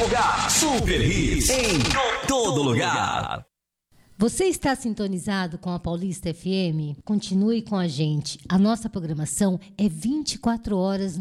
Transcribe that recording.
lugar. Super Hits em todo lugar. Você está sintonizado com a Paulista FM? Continue com a gente. A nossa programação é 24 horas